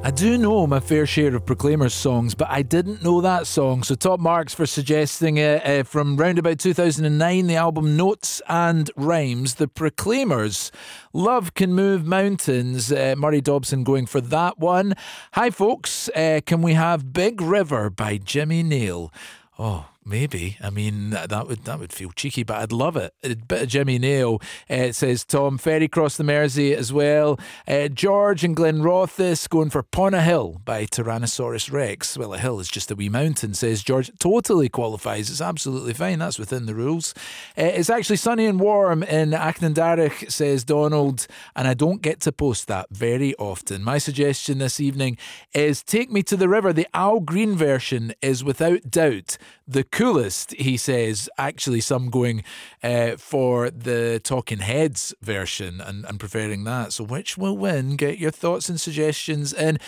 I do know my fair share of Proclaimers songs, but I didn't know that song. So top marks for suggesting it. From round about 2009, the album Notes and Rhymes, the Proclaimers. Love Can Move Mountains. Murray Dobson going for that one. Hi folks, can we have Big River by Jimmy Neal? Oh, maybe. I mean, that would feel cheeky, but I'd love it. A bit of Jimmy Neal, says Tom. Ferry Cross the Mersey as well. George and Glenrothes going for Pon a Hill by Tyrannosaurus Rex. Well, a hill is just a wee mountain, says George. Totally qualifies. It's absolutely fine. That's within the rules. It's actually sunny and warm in Achnandarich, says Donald, and I don't get to post that very often. My suggestion this evening is Take Me to the River. The Al Green version is without doubt the coolest, he says. Actually, some going for the Talking Heads version and preferring that. So which will win? Get your thoughts and suggestions in.